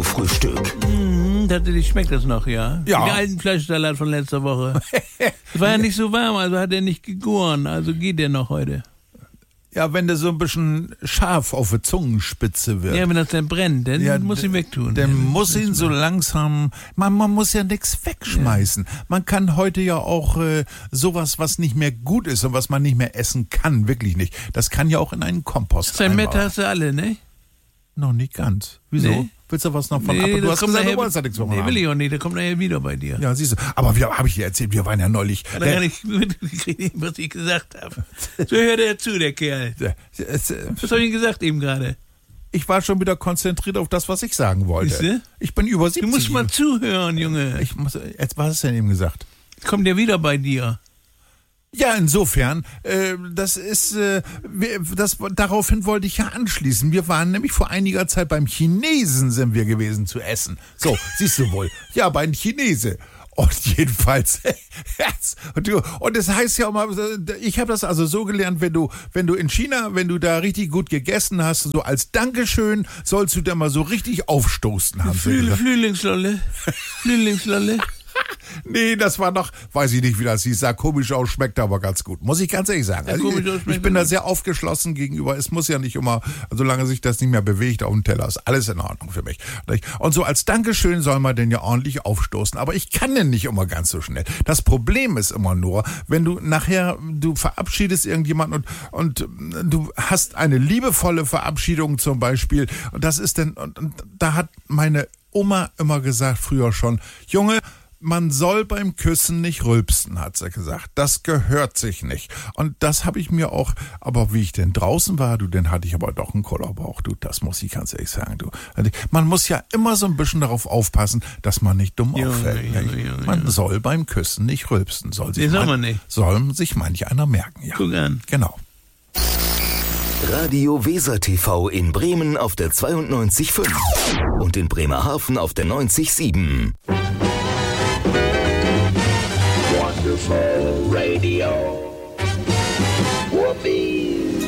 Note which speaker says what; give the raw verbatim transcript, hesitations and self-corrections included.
Speaker 1: Frühstück.
Speaker 2: Mm, tatsächlich schmeckt das noch, ja.
Speaker 3: Ja.
Speaker 2: Den alten Fleischsalat von letzter Woche. Es war ja nicht so warm, also hat er nicht gegoren. Also geht der noch heute.
Speaker 3: Ja, wenn der so ein bisschen scharf auf der Zungenspitze wird.
Speaker 2: Ja, wenn das dann brennt, dann
Speaker 3: Ja,
Speaker 2: muss ihn wegtun.
Speaker 3: Dann
Speaker 2: Ja,
Speaker 3: muss ihn so langsam, man, man muss ja nichts wegschmeißen. Ja. Man kann heute ja auch äh, sowas, was nicht mehr gut ist und was man nicht mehr essen kann, wirklich nicht. Das kann ja auch in einen Kompost
Speaker 2: Sein
Speaker 3: einbauen.
Speaker 2: Mett hast du alle, ne?
Speaker 3: Noch nicht ganz. Wieso?
Speaker 2: Nee.
Speaker 3: Willst du was noch von
Speaker 2: Nee,
Speaker 3: ab? Du
Speaker 2: das
Speaker 3: hast
Speaker 2: kommt
Speaker 3: gesagt,
Speaker 2: nachher-
Speaker 3: du wolltest ja nichts von
Speaker 2: Nee,
Speaker 3: haben.
Speaker 2: will ich auch nicht, der kommt nachher wieder bei dir.
Speaker 3: Ja, siehst du. Aber wir, habe ich dir erzählt, wir waren ja neulich.
Speaker 2: Hat er gar nicht mitgekriegt, was ich gesagt habe. So hört er zu, der Kerl.
Speaker 3: der, es, äh,
Speaker 2: Was habe ich gesagt eben gerade?
Speaker 3: ich war schon wieder konzentriert auf das, was ich sagen wollte.
Speaker 2: Siehste?
Speaker 3: Ich bin über siebzig.
Speaker 2: Du musst mal zuhören, Junge.
Speaker 3: Ich muss, jetzt, was hast du denn eben gesagt?
Speaker 2: Kommt der wieder bei dir?
Speaker 3: Ja, insofern, äh, das ist, äh, wir, das, daraufhin wollte ich ja anschließen. Wir waren nämlich vor einiger Zeit beim Chinesen sind wir gewesen zu essen. So, siehst du wohl. Ja, beim Chinese. Und jedenfalls, und, du, und das heißt ja immer, ich habe das also so gelernt, wenn du, wenn du in China, wenn du da richtig gut gegessen hast, so als Dankeschön, sollst du da mal so richtig aufstoßen haben.
Speaker 2: Flü Flühlingslolle. Flühlingslolle.
Speaker 3: Nee, das war noch, weiß ich nicht, wie das hieß, sah komisch aus, schmeckt aber ganz gut. Muss ich ganz ehrlich sagen.
Speaker 2: Ja,
Speaker 3: Also
Speaker 2: komisch
Speaker 3: ich,
Speaker 2: aus, schmeckt
Speaker 3: ich bin da
Speaker 2: gut.
Speaker 3: sehr aufgeschlossen gegenüber. Es muss ja nicht immer, solange sich das nicht mehr bewegt auf dem Teller, ist alles in Ordnung für mich. Und so als Dankeschön soll man den ja ordentlich aufstoßen. Aber ich kann den nicht immer ganz so schnell. Das Problem ist immer nur, wenn du nachher, du verabschiedest irgendjemanden und, und du hast eine liebevolle Verabschiedung zum Beispiel. Und das ist denn, und, und da hat meine Oma immer gesagt, früher schon, Junge, man soll beim Küssen nicht rülpsen, hat sie gesagt. Das gehört sich nicht. Und das habe ich mir auch, aber wie ich denn draußen war, du, dann hatte ich aber doch einen Kollerbauch, du, das muss ich ganz ehrlich sagen, du. Man muss ja immer so ein bisschen darauf aufpassen, dass man nicht dumm
Speaker 2: Junge,
Speaker 3: auffällt. Ja,
Speaker 2: Junge, Junge,
Speaker 3: man
Speaker 2: Junge.
Speaker 3: soll beim Küssen nicht rülpsen. Soll sich
Speaker 2: Nee, soll
Speaker 3: man,
Speaker 2: man nicht.
Speaker 3: Soll sich manch einer merken, ja.
Speaker 2: Guck an.
Speaker 3: Genau.
Speaker 1: Radio Weser T V in Bremen auf der zweiundneunzig Komma fünf und in Bremerhaven auf der neunzig Komma sieben.
Speaker 4: Wonderful Radio. Whoopee.